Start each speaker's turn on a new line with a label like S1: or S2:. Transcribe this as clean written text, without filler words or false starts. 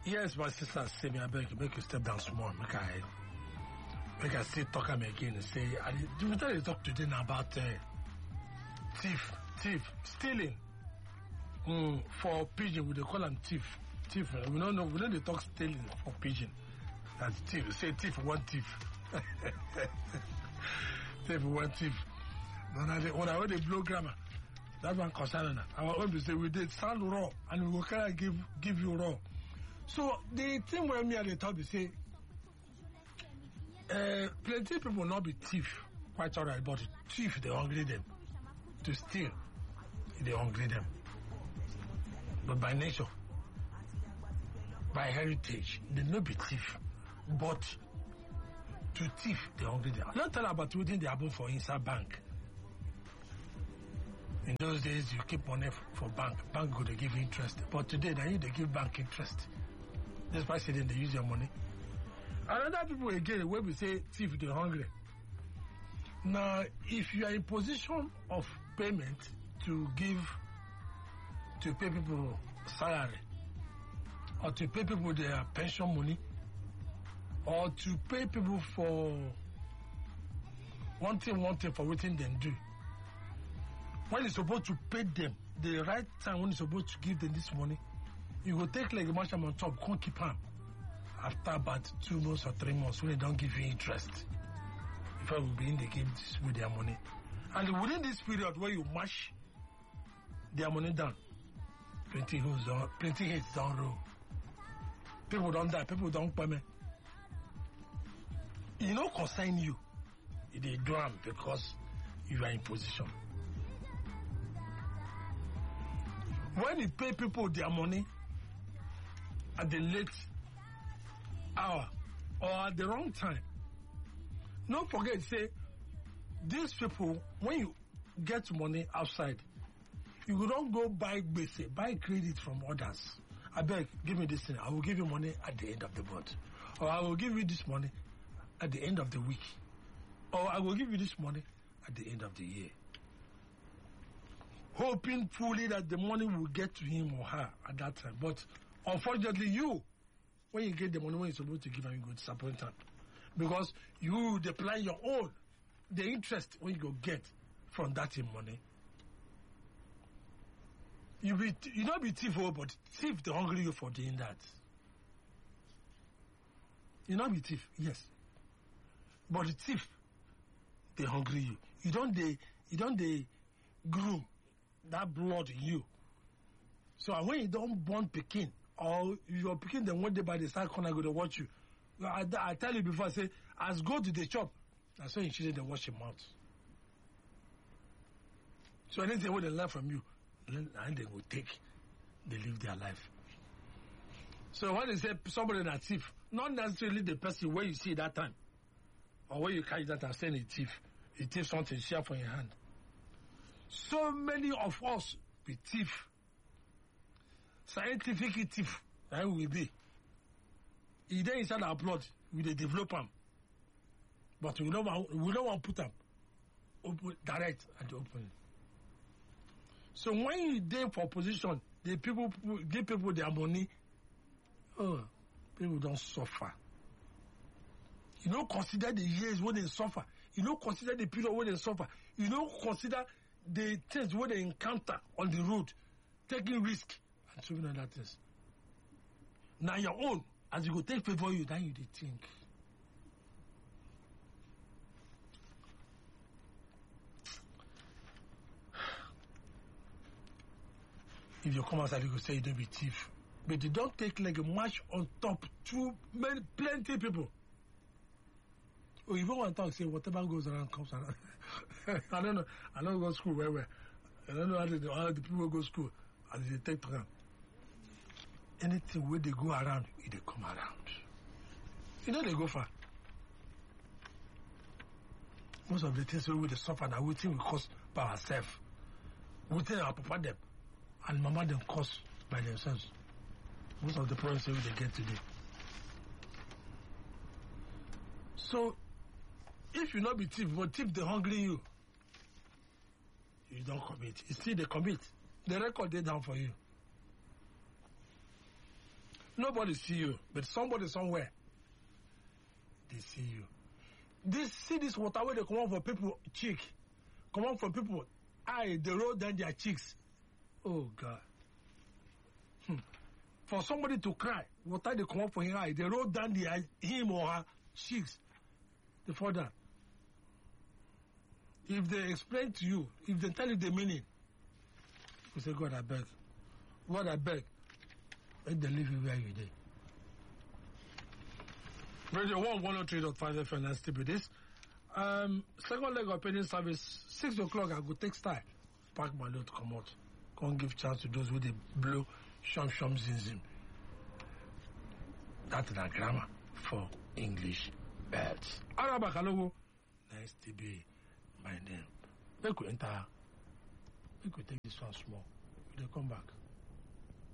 S1: Yes, my sister say me, I beg you, make you step down small. Make I still talk am again and say, we tell you talk today now about stealing. For pigeon, we dey call them thief. Thief. We don't know. We don't dey talk stealing for pigeon. That's thief. Say thief one thief. Thief one thief. When I heard the blow grammar, that one concern. Our own be say we did sound raw, and we will kind of give you raw. So the thing where me at the top is say, plenty people will not be thief, quite alright, but thief they hungry them to steal, they hungry them. But by nature, by heritage, they not be thief, but to thief they hungry them. Not tell about within the happen for inside bank. In those days, you keep money for bank go they give you interest, but today they give bank interest. That's why they use your money. Another people again, when we say thief, they're hungry. Now, if you are in position of payment to pay people salary, or to pay people their pension money, or to pay people for one thing for what they do, when you're supposed to pay them the right time, when you're supposed to give them this money, you will take like a much on top, can't keep on. After about 2 months or 3 months, when they don't give you interest, if I will be in the game with their money. And within this period where you mash their money down, plenty hits down road. People don't die, people don't pay me. You know, concern you. They do them because you are in position. When you pay people their money at the late hour or at the wrong time, don't forget, say, these people, when you get money outside, you don't go buy credit from others. I beg, give me this thing. I will give you money at the end of the month. Or I will give you this money at the end of the week. Or I will give you this money at the end of the year. Hoping fully that the money will get to him or her at that time. But unfortunately, when you get the money, when you're supposed to give them, you go disappoint them. Because you apply your own, the interest when you go get from that money. You not be thief, but thief they hungry you for doing that. You not be thief, yes. But the thief, they hungry you. You don't groom that blood in you. So when you don't born Pekin, or your Pekin, then one day by the side corner go to watch you. I tell you before, I say, as go to the shop, that's why you shouldn't they wash your mouth. So anything what they learn from you, and they will take, they live their life. So when they say somebody that thief, not necessarily the person where you see that time, or where you carry that and saying a thief something, share from your hand. So many of us be thief, scientific thief, that will be. He then inside our blood, we dey develop them, but we don't want to put them open, direct and open. So when you dey for position, the people give people their money. People don't suffer. You don't consider the years when they suffer. You don't consider the period when they suffer. You don't consider the things when they encounter on the road, taking risk and so many other things. Now your own, as you go take favor you, then you think. If you come outside, you go say you don't be thief. But you don't take like a march on top plenty people. Or even one talk say whatever goes around comes around. I don't know. I don't go to school where. I don't know how the people go to school as they take around. Anything where they go around, they come around. You know they go far. Most of the things where they suffer now, we think we cause by ourselves. We think our papa them and mama them cause by themselves. Most of the problems they get today. So, if you not be thief, but thief they hungry you don't commit. You still they commit. The record they down for you. Nobody see you, but somebody somewhere, they see you. See this water where they come out for people cheek, come out for people eye, they roll down their cheeks. Oh God. For somebody to cry, water they come out for his eye, they roll down him or her cheeks. Before that, if they explain to you, if they tell you the meaning, you say, God, I beg. God, I beg. Let them leave you where you did. Radio 103.5 FM, let's still be this. Second leg of pending service, 6 o'clock, I go take style. Pack my load, come out. Can't give chance to those with the blow, shum, zin, zin. That's the grammar for English birds. Araba Kalogo, nice to be my name. Make we enter. Make we take this one small. They come back.